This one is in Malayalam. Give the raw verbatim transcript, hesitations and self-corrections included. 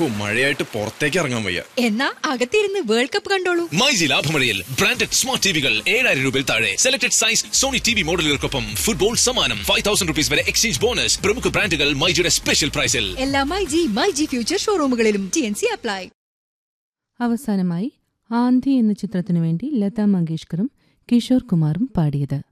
മഴയായിട്ട് പുറത്തേക്ക് ഇറങ്ങാൻ വയ്യ. എന്നാ അകത്തിരുന്ന് വേൾഡ് കപ്പ് കണ്ടോളൂ. മൈജി ലാഭമഴയിൽ ബ്രാൻഡഡ് സ്മാർട്ട് ടിവികൾ ഏഴായിരം രൂപയിൽ താഴെ. Selected size Sony T V മോഡലുകൾക്കൊപ്പം football സമ്മാനം. ഫൈവ് തൗസൻഡ് റുപ്പീസ് വരെ എക്സ്ചേഞ്ച് ബോണസ്. പ്രമുഖ ബ്രാൻഡുകൾ മൈജിയുടെ സ്പെഷ്യൽ പ്രൈസിൽ. എല്ലാ myG myG future ഷോറൂമുകളിലും T N C apply. അവസാനമായി ആന്ധി എന്ന ചിത്രത്തിനു വേണ്ടി ലതാ മങ്കേഷ്കറും കിഷോർ കുമാറും പാടിയത്.